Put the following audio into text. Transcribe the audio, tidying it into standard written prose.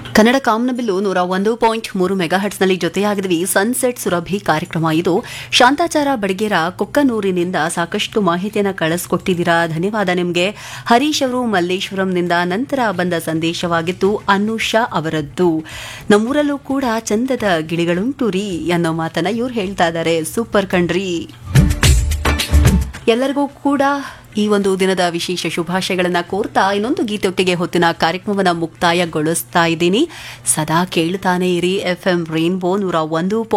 ಕನ್ನಡ ಕಾಮನಬಿಲ್ಲು 101.3 ಮೆಗಾಹರ್ಟ್ಸ್ನಲ್ಲಿ ಜೊತೆಯಾಗಿದ್ವಿ. Sunset Surabhi ಕಾರ್ಯಕ್ರಮ ಇದು. ಶಾಂತಾಚಾರ ಬಡಗೇರ ಕೊಕ್ಕನೂರಿನಿಂದ ಸಾಕಷ್ಟು ಮಾಹಿತಿಯನ್ನು ಕಳಿಸ್ಕೊಟ್ಟಿದ್ದೀರಾ, ಧನ್ಯವಾದ ನಿಮಗೆ. ಹರೀಶ್ ಅವರು ಮಲ್ಲೇಶ್ವರಂನಿಂದ ನಂತರ ಬಂದ ಸಂದೇಶವಾಗಿತ್ತು ಅನುಷಾ ಅವರದ್ದು. ನಮ್ಮೂರಲ್ಲೂ ಕೂಡ ಚಂದದ ಗಿಳಿಗಳುಂಟು ರೀ ಅನ್ನೋ ಮಾತನ್ನ ಇವ್ರು ಹೇಳ್ತಾ ಇದ್ದಾರೆ. ಸೂಪರ್ ಕಣ್ರಿ. ಎಲ್ಲರಿಗೂ ಕೂಡ ಈ ಒಂದು ದಿನದ ವಿಶೇಷ ಶುಭಾಶಯಗಳನ್ನ ಕೋರ್ತಾ ಇನ್ನೊಂದು ಗೀತೆಯೊಟ್ಟಿಗೆ ಹೊತ್ತಿನ ಕಾರ್ಯಕ್ರಮವನ್ನು ಮುಕ್ತಾಯಗೊಳಿಸ್ತಾ ಇದ್ದೀನಿ. ಸದಾ ಕೇಳ್ತಾನೆ ಇರಿ FM ರೇನ್ಬೋ 101.